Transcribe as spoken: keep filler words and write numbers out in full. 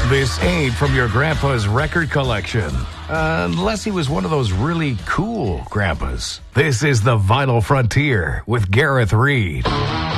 This ain't from your grandpa's record collection. Uh, unless he was one of those really cool grandpas. This is The Vinyl Frontier with Gareth Reed.